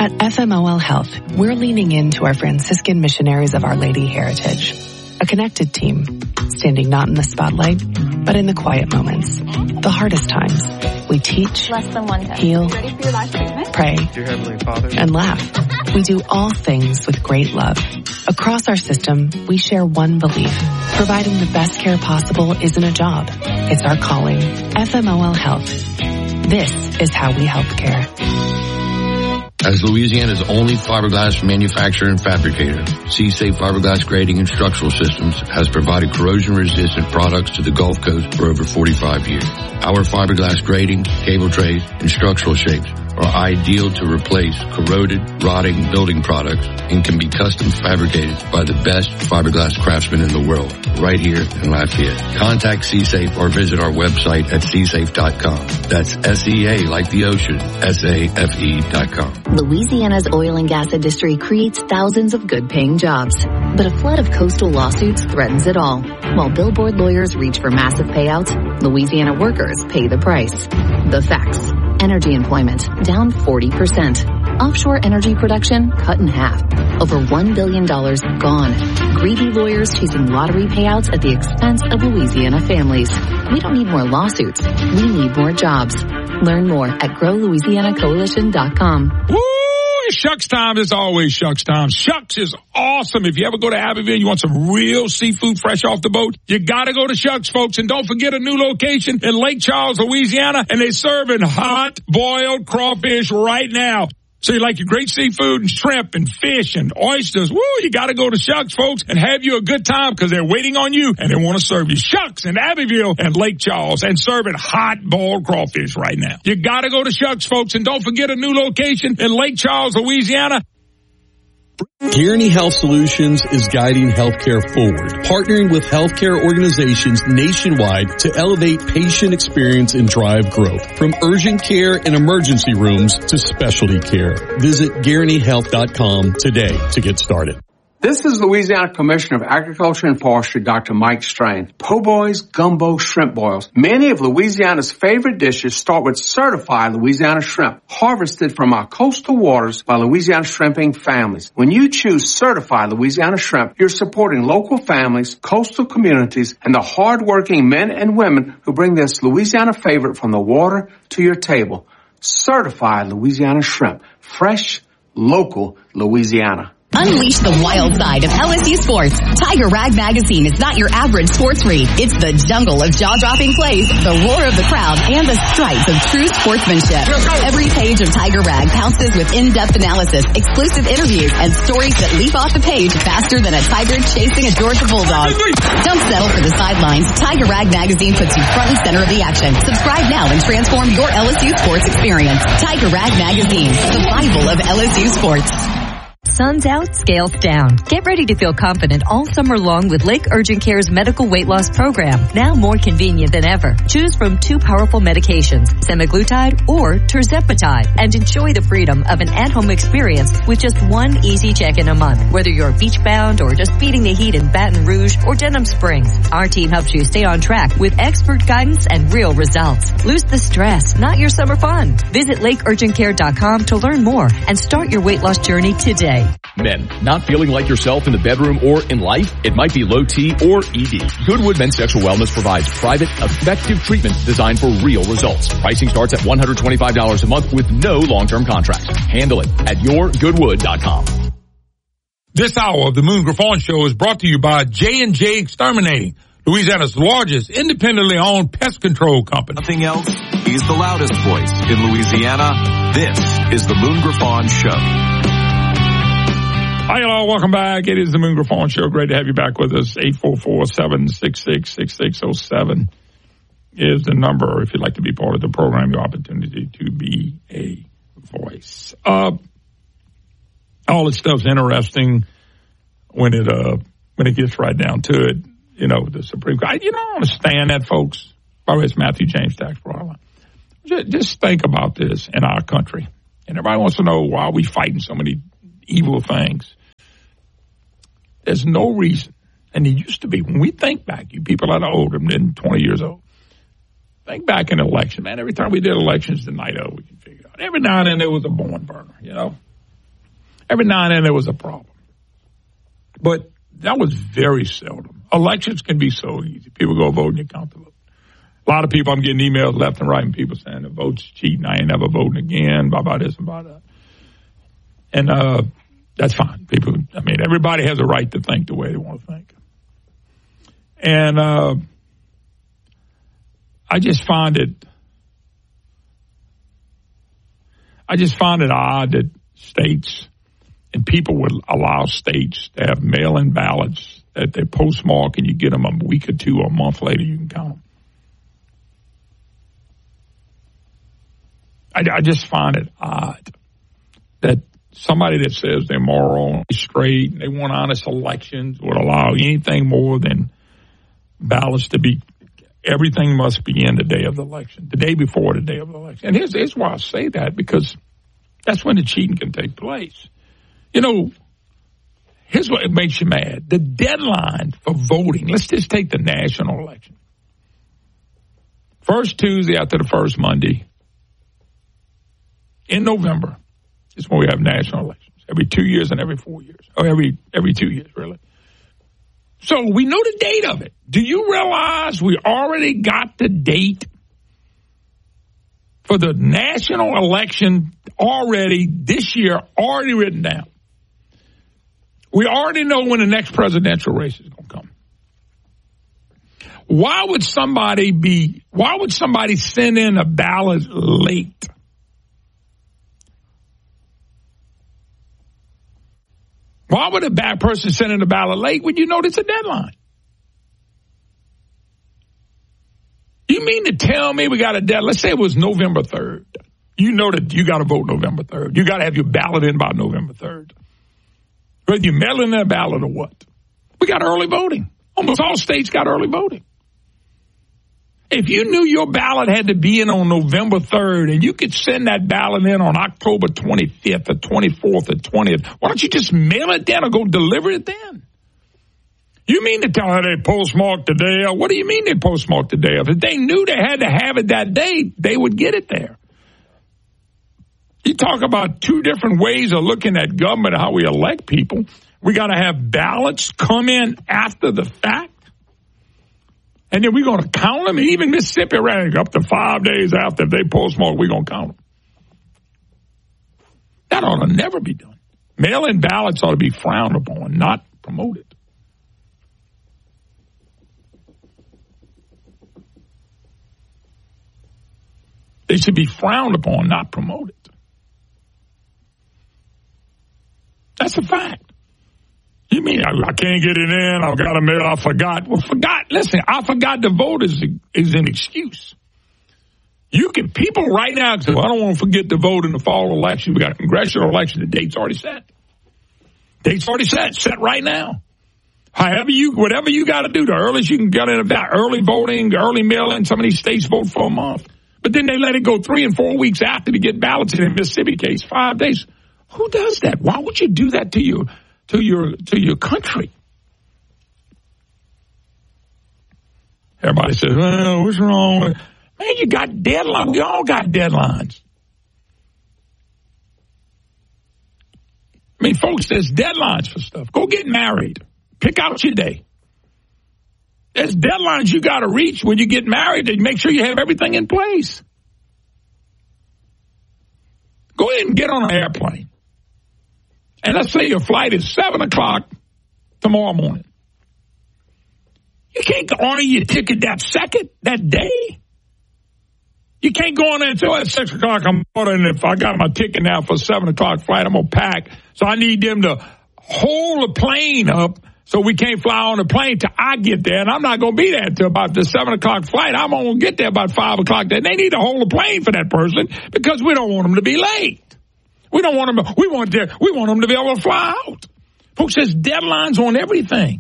At FMOL Health, we're leaning into our Franciscan missionaries of Our Lady heritage. A connected team, standing not in the spotlight, but in the quiet moments, the hardest times. We teach, heal, pray, and laugh. We do all things with great love. Across our system, we share one belief. Providing the best care possible isn't a job. It's our calling. FMOL Health. This is how we help care. As Louisiana's only fiberglass manufacturer and fabricator, C-Safe Fiberglass Grading and Structural Systems has provided corrosion-resistant products to the Gulf Coast for over 45 years. Our fiberglass grading, cable trays, and structural shapes are ideal to replace corroded, rotting building products and can be custom fabricated by the best fiberglass craftsmen in the world, right here in Lafayette. Contact C-Safe or visit our website at csafe.com. That's S-E-A like the ocean, S-A-F-E.com. Louisiana's oil and gas industry creates thousands of good-paying jobs, but a flood of coastal lawsuits threatens it all. While billboard lawyers reach for massive payouts, Louisiana workers pay the price. The facts. Energy employment down 40%. Offshore energy production cut in half. Over $1 billion gone. Greedy lawyers chasing lottery payouts at the expense of Louisiana families. We don't need more lawsuits. We need more jobs. Learn more at growlouisianacoalition.com. Woo! Shucks time is always Shucks time. Shucks is awesome. If you ever go to Abbeville and you want some real seafood fresh off the boat, you got to go to Shucks, folks. And don't forget a new location in Lake Charles, Louisiana, and they're serving hot boiled crawfish right now. So you like your great seafood and shrimp and fish and oysters. Woo, you got to go to Shucks, folks, and have you a good time because they're waiting on you and they want to serve you. Shucks in Abbeville and Lake Charles and serving hot boiled crawfish right now. You got to go to Shucks, folks, and don't forget a new location in Lake Charles, Louisiana. Guaranty Health Solutions is guiding healthcare forward, partnering with healthcare organizations nationwide to elevate patient experience and drive growth. From urgent care and emergency rooms to specialty care. Visit GuarantyHealth.com today to get started. This is Louisiana Commissioner of Agriculture and Forestry, Dr. Mike Strain. Po' boys, gumbo, shrimp boils. Many of Louisiana's favorite dishes start with certified Louisiana shrimp, harvested from our coastal waters by Louisiana shrimping families. When you choose certified Louisiana shrimp, you're supporting local families, coastal communities, and the hard-working men and women who bring this Louisiana favorite from the water to your table. Certified Louisiana shrimp. Fresh, local Louisiana. Unleash the wild side of LSU sports. Tiger Rag Magazine is not your average sports read. It's the jungle of jaw-dropping plays, the roar of the crowd, and the stripes of true sportsmanship. Every page of Tiger Rag pounces with in-depth analysis, exclusive interviews, and stories that leap off the page faster than a tiger chasing a Georgia bulldog. Don't settle for the sidelines. Tiger Rag Magazine puts you front and center of the action. Subscribe now and transform your LSU sports experience. Tiger Rag Magazine, the Bible of LSU sports. Sun's out, scales down. Get ready to feel confident all summer long with Lake Urgent Care's medical weight loss program, now more convenient than ever. Choose from 2 powerful medications, semaglutide or tirzepatide, and enjoy the freedom of an at-home experience with just 1 easy check-in a month. Whether you're beach-bound or just beating the heat in Baton Rouge or Denham Springs, our team helps you stay on track with expert guidance and real results. Lose the stress, not your summer fun. Visit lakeurgentcare.com to learn more and start your weight loss journey today. Men, not feeling like yourself in the bedroom or in life? It might be low T or ED. Goodwood Men's Sexual Wellness provides private, effective treatment designed for real results. Pricing starts at $125 a month with no long-term contracts. Handle it at yourgoodwood.com. This hour of the Moon Griffon Show is brought to you by J&J Exterminating, Louisiana's largest independently owned pest control company. Nothing else. He's the loudest voice in Louisiana. This is the Moon Griffon Show. Hi, y'all. Welcome back. It is the Moon Griffon Show. Great to have you back with us. 844-766-6607 is the number if you'd like to be part of the program, your opportunity to be a voice. All this stuff's interesting when it gets right down to it. You know, the Supreme Court. You don't understand that, folks. By the way, it's Matthew James, tax broadline. Just think about this in our country. And everybody wants to know why we fighting so many evil things. There's no reason. And it used to be, when we think back, you people that are older than 20 years old, think back in an election, man. Every time we did elections the night of, we can figure out. Every now and then there was a barn burner, you know. Every now and then there was a problem. But that was very seldom. Elections can be so easy. People go vote and you count the vote. A lot of people, I'm getting emails left and right, and people saying the vote's cheating. I ain't never voting again, blah this and blah that. And that's fine. People, I mean, everybody has a right to think the way they want to think. And I just find it odd that states and people would allow states to have mail-in ballots that they postmark and you get them a week or two or a month later, you can count them. I just find it odd that somebody that says they're moral, straight, and they want honest elections would allow anything more than ballots to be, everything must be in the day of the election, the day before the day of the election. And here's why I say that, because that's when the cheating can take place. You know, here's what makes you mad. The deadline for voting, let's just take the national election. First Tuesday after the first Monday in November is when we have national elections. Every 2 years and every 4 years. Or every 2 years, really. So we know the date of it. Do you realize we already got the date for the national election already this year, already written down? We already know when the next presidential race is going to come. Why would somebody send in a ballot late? Why would a bad person send in a ballot late when you know there's a deadline? You mean to tell me we got a deadline? Let's say it was November 3rd. You know that you got to vote November 3rd. You got to have your ballot in by November 3rd. Whether you mail in that ballot or what. We got early voting. Almost all states got early voting. If you knew your ballot had to be in on November 3rd and you could send that ballot in on October 25th or 24th or 20th, why don't you just mail it then or go deliver it then? You mean to tell her they postmarked the day of? What do you mean they postmarked the day of? If they knew they had to have it that day, they would get it there. You talk about two different ways of looking at government and how we elect people. We got to have ballots come in after the fact. And then we're going to count them. And even Mississippi ran up to 5 days after they postmark, we're going to count them. That ought to never be done. Mail-in ballots ought to be frowned upon, not promoted. They should be frowned upon, not promoted. That's a fact. You mean I can't get it in? I've got to mail. I forgot. Well, listen, I forgot to vote is an excuse. People right now say, well, I don't want to forget to vote in the fall election. We got a congressional election. The date's already set. Set right now. Whatever you got to do, the earliest you can get in that early voting, early mail-in. Some of these states vote for a month. But then they let it go 3 and 4 weeks after to get ballots in the Mississippi case, 5 days. Who does that? Why would you do that to your country? Everybody says, well, what's wrong? Man, you got deadlines. We all got deadlines. I mean, folks, there's deadlines for stuff. Go get married. Pick out your day. There's deadlines you got to reach when you get married to make sure you have everything in place. Go ahead and get on an airplane. And let's say your flight is 7 o'clock tomorrow morning. You can't order your ticket that day. You can't go on there until at 6 o'clock. I'm ordering. If I got my ticket now for 7 o'clock flight, I'm going to pack. So I need them to hold the plane up so we can't fly on the plane till I get there. And I'm not going to be there until about the 7 o'clock flight. I'm going to get there about 5 o'clock. Then they need to hold the plane for that person because we don't want them to be late. We don't want them. We want them to be able to fly out. Folks, there's deadlines on everything.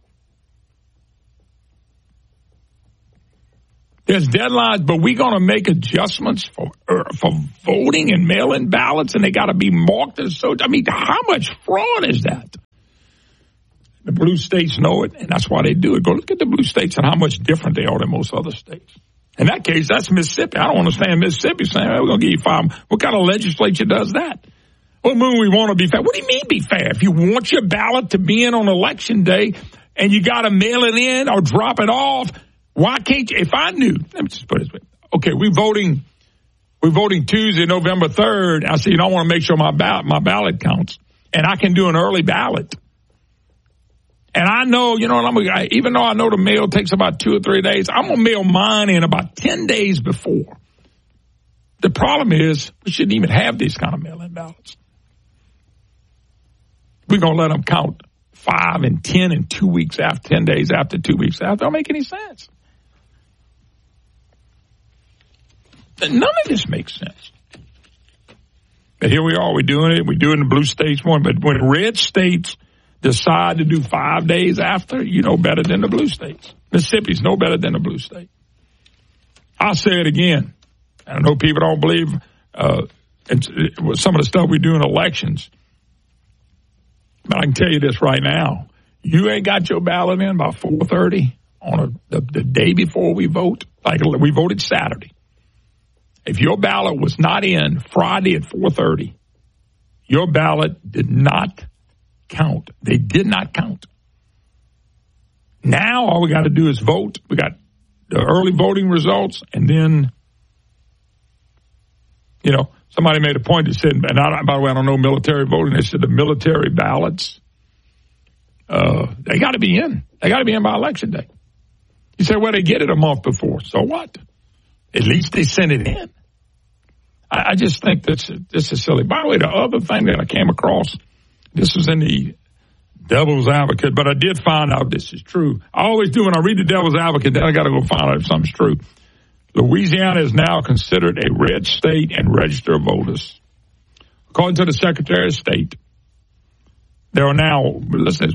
There's deadlines, but we're going to make adjustments for voting and mail-in ballots, and they got to be marked as so. I mean, how much fraud is that? The blue states know it, and that's why they do it. Go look at the blue states and how much different they are than most other states. In that case, that's Mississippi. I don't understand Mississippi saying, hey, we're going to give you 5. What kind of legislature does that? Well, Moon, we want to be fair. What do you mean be fair? If you want your ballot to be in on Election Day and you got to mail it in or drop it off, why can't you? If I knew, let me just put it this way. Okay, we're voting Tuesday, November 3rd. I said, I want to make sure my ballot counts. And I can do an early ballot. And I know, even though I know the mail takes about 2 or 3 days, I'm going to mail mine in about 10 days before. The problem is we shouldn't even have these kind of mail-in ballots. We're going to let them count 5 and 10 and 2 weeks after, 10 days after, 2 weeks after. Don't make any sense. None of this makes sense. But here we are. We're doing it. We do it in the blue states one. But when red states decide to do 5 days after, you know better than the blue states. Mississippi's no better than the blue state. I'll say it again. I know people don't believe some of the stuff we do in elections. But I can tell you this right now. You ain't got your ballot in by 4:30 on the day before we vote. Like we voted Saturday. If your ballot was not in Friday at 4:30, your ballot did not count. They did not count. Now all we got to do is vote. We got the early voting results, and then, somebody made a point that said, and by the way, I don't know military voting. They said the military ballots, they got to be in. They got to be in by Election Day. You say, well, they get it a month before. So what? At least they sent it in. I just think this is silly. By the way, the other thing that I came across, this was in the Devil's Advocate, but I did find out this is true. I always do when I read the Devil's Advocate, then I got to go find out if something's true. Louisiana is now considered a red state and register voters. According to the Secretary of State, there are now, listen,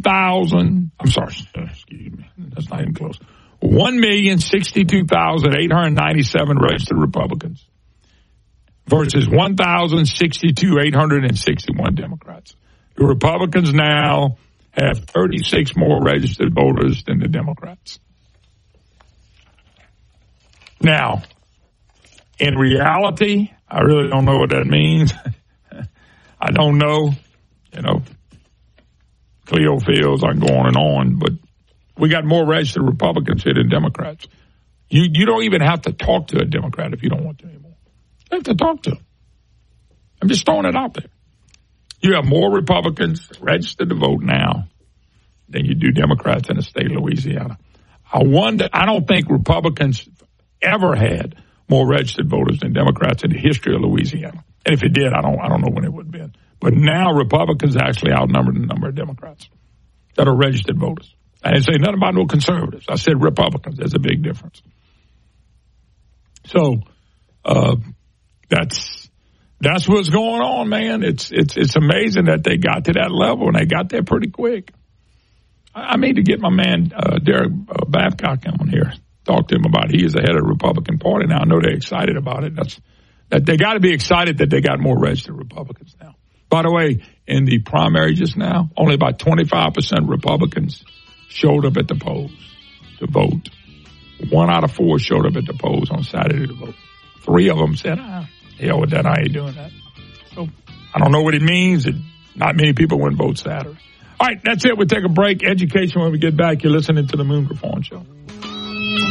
1,062,897 registered Republicans versus 1,062,861 Democrats. The Republicans now have 36 more registered voters than the Democrats. Now, in reality, I really don't know what that means. I don't know. Cleo feels I can go on and on, but we got more registered Republicans here than Democrats. You don't even have to talk to a Democrat if you don't want to anymore. You have to talk to them. I'm just throwing it out there. You have more Republicans registered to vote now than you do Democrats in the state of Louisiana. I don't think Republicans ever had more registered voters than Democrats in the history of Louisiana. And if it did, I don't know when it would have been. But now Republicans actually outnumber the number of Democrats that are registered voters. I didn't say nothing about no conservatives. I said Republicans. There's a big difference. So that's what's going on, man. It's amazing that they got to that level, and they got there pretty quick. I need to get my man Derek Babcock on here. Talk to him about it. He is the head of the Republican Party now. I know they're excited about it. That they got to be excited that they got more registered Republicans now. By the way, in the primary just now, only about 25% Republicans showed up at the polls to vote. 1 out of 4 showed up at the polls on Saturday to vote. 3 of them said, hell with that, I ain't doing that. So I don't know what it means. Not many people went vote Saturday. All right, that's it. We'll take a break. Education when we get back. You're listening to the Moon Griffon Show.